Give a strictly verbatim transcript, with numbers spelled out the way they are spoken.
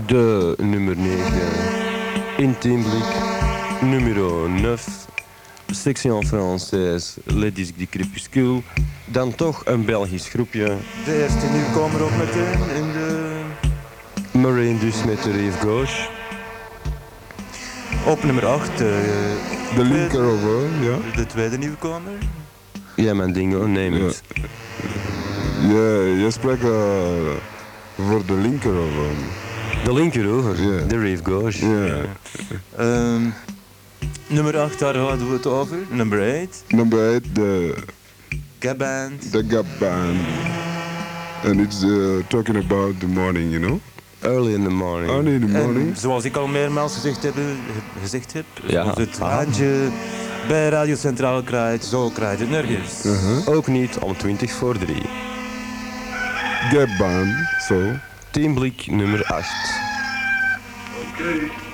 De nummer negen. Intimblik. Numero neuf. Section Française. Les Disques du Crépuscule. Dan toch een Belgisch groepje. De eerste nieuwkomer ook meteen in de... Marine dus met de Rive Gauche. Op nummer acht. Uh, De linkerover, ja. De tweede nieuwkomer. Ja, mijn ding, neem het. Ja, je spreekt uh, voor de linkerover. De linkerover, Ja. de Rive Gauche. Ja. Um, nummer acht, daar hadden we het over. Nummer acht. Number eight, de Gap Band. the Gap Band. And it's uh, talking about the morning, you know. Early in the morning. Early in the morning. En zoals ik al meermaals gezegd heb, gezegd heb Ja. als het haantje bij Radio Centraal kraait, zo kraait het nergens. Uh-huh. Ook niet om twintig voor drie. Gap Band, so. Teamblik nummer acht. Okay.